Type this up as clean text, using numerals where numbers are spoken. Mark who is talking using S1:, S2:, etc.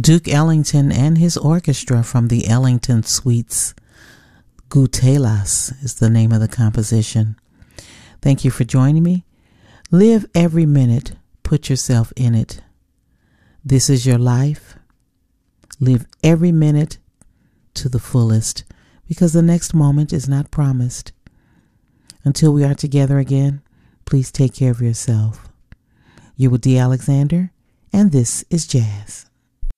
S1: Duke Ellington and his orchestra from the Ellington Suites. Gutelas is the name of the composition. Thank you for joining me. Live every minute. Put yourself in it. This is your life. Live every minute to the fullest, because the next moment is not promised. Until we are together again, please take care of yourself. You're with D. Alexander, and this is Jazz.